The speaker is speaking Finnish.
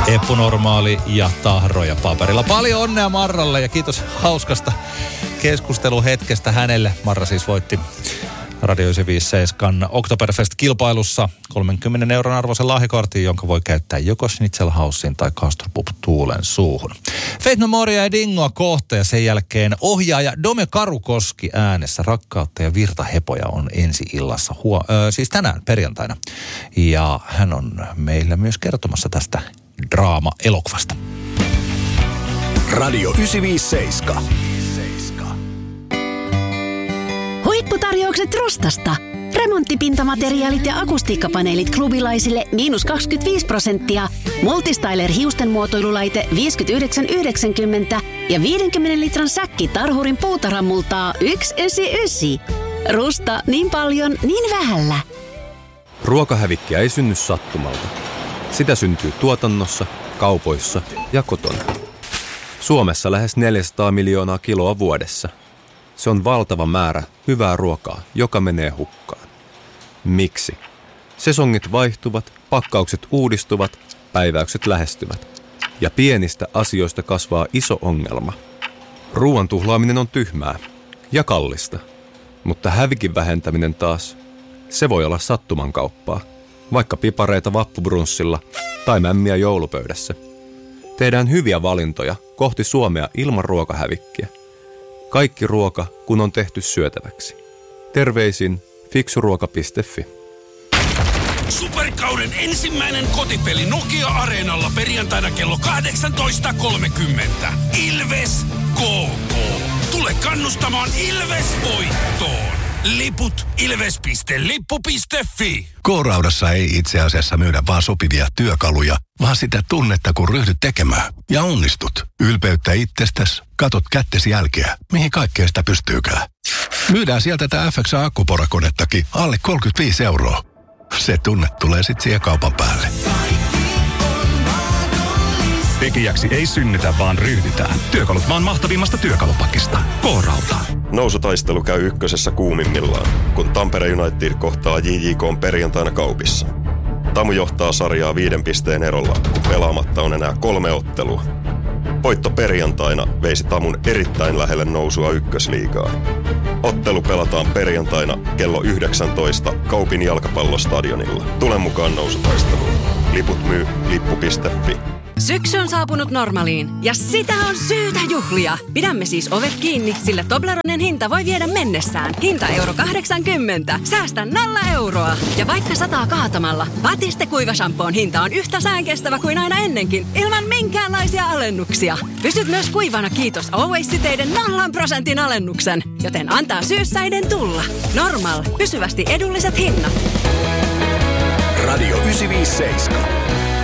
Eppu Normaali ja Tahroja paperilla. Paljon onnea Marralle ja kiitos hauskasta keskusteluhetkestä hänelle. Marra siis voitti Radio 957 Oktoberfest-kilpailussa 30 € arvoisen lahjakortin, jonka voi käyttää joko Schnitzelhausiin tai Kastrup Tuulen suuhun. Faith No Morea ja Dingoa kohta ja sen jälkeen ohjaaja Dome Karukoski äänessä. Rakkautta ja virtahepoja on ensi illassa, siis tänään perjantaina. Ja hän on meillä myös kertomassa tästä draama-elokuvasta. Radio 957. Huipputarjoukset Rostasta. Remonttipintamateriaalit ja akustiikkapaneelit klubilaisille -25%. Multistyler hiustenmuotoilulaite 59,90 ja 50 litran säkki Tarhurin puutarhamultaa 199. Rusta niin paljon, niin vähällä. Ruokahävikkiä ei synny sattumalta. Sitä syntyy tuotannossa, kaupoissa ja kotona. Suomessa lähes 400 miljoonaa kiloa vuodessa. Se on valtava määrä hyvää ruokaa, joka menee hukkaan. Miksi? Sesongit vaihtuvat, pakkaukset uudistuvat, päiväykset lähestyvät. Ja pienistä asioista kasvaa iso ongelma. Ruoan tuhlaaminen on tyhmää ja kallista. Mutta hävikin vähentäminen taas, se voi olla sattumankauppaa. Vaikka pipareita vappubrunssilla tai mämmiä joulupöydässä. Tehdään hyviä valintoja kohti Suomea ilman ruokahävikkiä. Kaikki ruoka, kun on tehty syötäväksi. Terveisin fiksuruoka.fi. Superkauden ensimmäinen kotipeli Nokia-areenalla perjantaina kello 18.30. Ilves KK. Tule kannustamaan Ilves voittoon. Liput ilves.lippu.fi. K-Raudassa ei itse asiassa myydä vaan sopivia työkaluja, vaan sitä tunnetta, kun ryhdyt tekemään. Ja onnistut. Ylpeyttä itsestäsi, katot kättesi jälkeä, mihin kaikkea sitä pystyykään. Myydään sieltä tätä FXA-akkuporakonettakin alle 35 €. Se tunne tulee sitten siihen kaupan päälle. Tekijäksi ei synnytä, vaan ryhdytään. Työkalut maan mahtavimmasta työkalupakista. K-Rauta. Nousutaistelu käy ykkösessä kuumimmillaan, kun Tampere United kohtaa JJK:n perjantaina Kaupissa. Tamu johtaa sarjaa 5 pisteen erolla, kun pelaamatta on enää 3 ottelua. Voitto perjantaina veisi Tamun erittäin lähelle nousua ykkösliigaan. Ottelu pelataan perjantaina kello 19 Kaupin jalkapallostadionilla. Tule mukaan nousutaisteluun. Liput myy lippu.fi. Syksy on saapunut Normaliin ja sitä on syytä juhlia. Pidämme siis ovet kiinni, sillä Tobleronen hinta voi viedä mennessään. Hinta €80. Säästä 0 €. Ja vaikka sataa kaatamalla, Batiste kuivashampoon hinta on yhtä säänkestävä kuin aina ennenkin, ilman minkäänlaisia alennuksia. Pysyt myös kuivana kiitos Always-siteiden 0% alennuksen, joten antaa syyssäiden tulla. Normal. Pysyvästi edulliset hinnat. Radio 957.